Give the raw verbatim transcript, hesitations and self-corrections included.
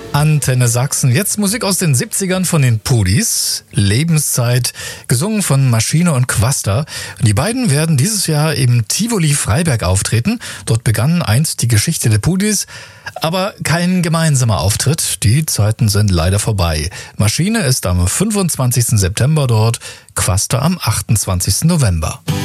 Antenne Sachsen. Jetzt Musik aus den siebzigern von den Pudis. Lebenszeit, gesungen von Maschine und Quaster. Die beiden werden dieses Jahr im Tivoli Freiberg auftreten. Dort begann einst die Geschichte der Pudis, aber kein gemeinsamer Auftritt. Die Zeiten sind leider vorbei. Maschine ist am fünfundzwanzigsten September dort, Quaster am achtundzwanzigsten November.